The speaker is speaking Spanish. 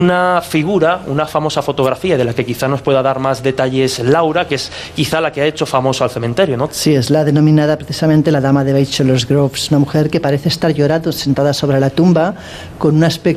Una figura, una famosa fotografía de la que quizá nos pueda dar más detalles Laura, que es quizá la que ha hecho famoso al cementerio, ¿no? Sí, es la denominada precisamente la Dama de Bachelor's Grove, una mujer que parece estar llorando sentada sobre la tumba con un aspecto